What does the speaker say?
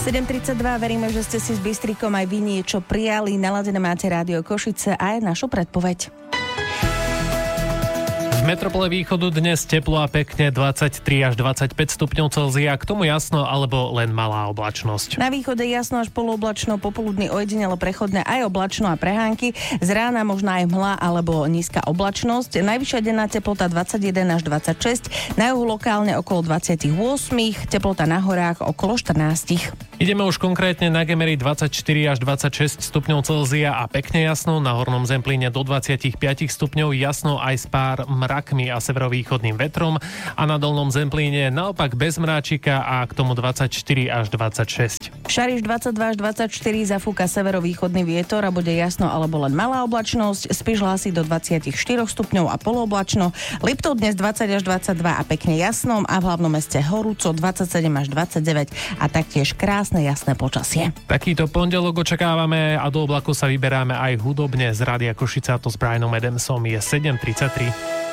7.32, veríme, že ste si s Bystrikom aj vy niečo prijali. Naladené máte Rádio Košice a aj našu predpoveď. V metropole východu dnes teplo a pekne 23 až 25 stupňov Celzia, k tomu jasno alebo len malá oblačnosť. Na východe jasno až polooblačno, popoludní ojedinelo prechodné aj oblačno a prehánky. Z rána možná aj mhla alebo nízka oblačnosť. Najvyššia denná teplota 21 až 26, na juhu lokálne okolo 28, teplota na horách okolo 14. Ideme už konkrétne na Gemery 24 až 26 stupňov Celzia a pekne jasno, na hornom Zemplíne do 25 stupňov jasno aj s pár mrakmi a severovýchodným vetrom a na dolnom Zemplíne naopak bez mráčika a k tomu 24 až 26. Šariš 22 až 24, zafúka severovýchodný vietor a bude jasno alebo len malá oblačnosť. Spiš hlási do 24 stupňov a polooblačno. Liptov dnes 20 až 22 a pekne jasnom a v hlavnom meste horúco 27 až 29 a taktiež krásne jasné počasie. Takýto pondelok očakávame a do oblaku sa vyberáme aj hudobne z Rádia Košice, a to s Brianom Adamsom. Je 7.33.